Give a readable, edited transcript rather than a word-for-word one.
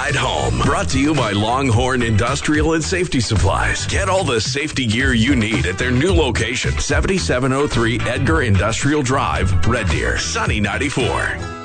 ride home. Brought to you by Longhorn Industrial and Safety Supplies. Get all the safety gear you need at their new location, 7703 Edgar Industrial Drive, Red Deer, Sunny 94.